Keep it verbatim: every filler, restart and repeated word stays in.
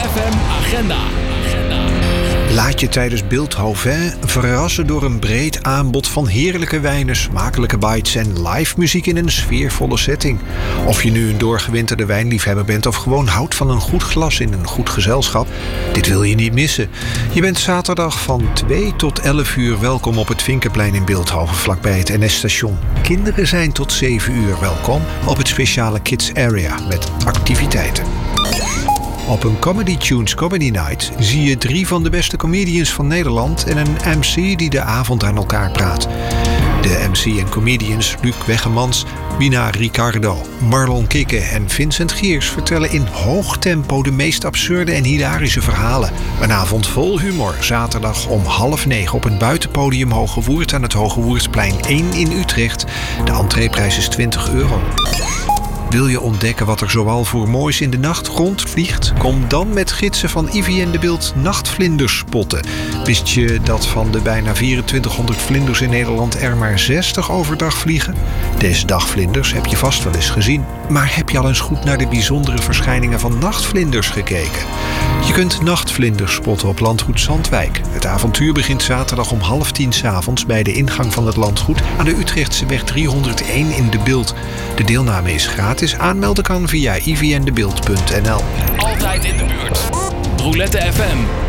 F M Agenda. Agenda. Laat je tijdens Beeldhoven verrassen door een breed aanbod van heerlijke wijnen, smakelijke bites en live muziek in een sfeervolle setting. Of je nu een doorgewinterde wijnliefhebber bent of gewoon houdt van een goed glas in een goed gezelschap, dit wil je niet missen. Je bent zaterdag van twee tot elf uur welkom op het Vinkenplein in Beeldhoven, vlakbij het N S-station. Kinderen zijn tot zeven uur welkom op het speciale Kids Area met activiteiten. Op een Comedy Tunes Comedy Night zie je drie van de beste comedians van Nederland en een M C die de avond aan elkaar praat. De M C en comedians Luc Weggemans, Bina Ricardo, Marlon Kikke en Vincent Geers vertellen in hoog tempo de meest absurde en hilarische verhalen. Een avond vol humor, zaterdag om half negen op het buitenpodium Hoge Woerd aan het Hoge Woerdsplein één in Utrecht. De entreeprijs is twintig euro. Wil je ontdekken wat er zoal voor moois in de nacht rondvliegt? Kom dan met gidsen van Ivy en de Beeld nachtvlinders spotten. Wist je dat van de bijna vierentwintighonderd vlinders in Nederland er maar zestig overdag vliegen? Deze dagvlinders heb je vast wel eens gezien. Maar heb je al eens goed naar de bijzondere verschijningen van nachtvlinders gekeken? Je kunt nachtvlinders spotten op Landgoed Zandwijk. Het avontuur begint zaterdag om half tien 's avonds bij de ingang van het landgoed aan de Utrechtseweg driehonderdéén in de Beeld. De deelname is gratis. Aanmelden kan via i v n de beeld punt n l. Altijd in de buurt. Roulette F M.